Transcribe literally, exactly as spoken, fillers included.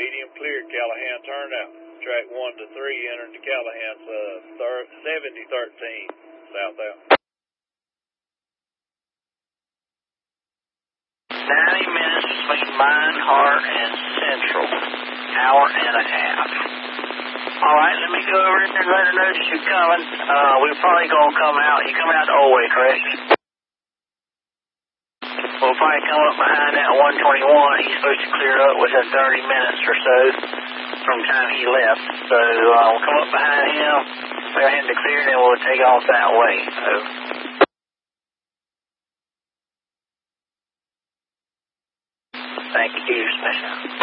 Medium clear, Callahan, turn out. Track one to three, entering to Callahan's uh, seventy thirteen, south out. ninety minutes between Mine, Heart, and Central. Hour and a half. All right, let me go over and let her know that you're coming. Uh, we're probably going to come out. You're coming out the old way, correct? We'll probably come up behind that one twenty-one. He's supposed to clear up within thirty minutes or so from the time he left. So uh, we'll come up behind him, clear him to clear, and then we'll take off that way. So. Thank you, Smith.